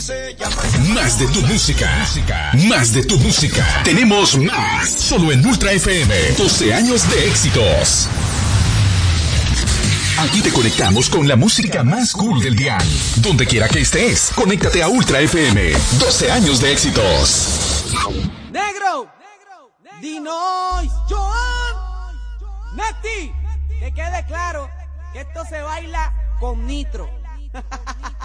Más de tu música. Más de tu música. Tenemos más. Solo en Ultra FM. 12 años de éxitos. Aquí te conectamos con la música más cool del dial. Donde quiera que estés, conéctate a Ultra FM. 12 años de éxitos. Negro, Dinois, Joan, Nati, que quede claro que esto se baila con nitro.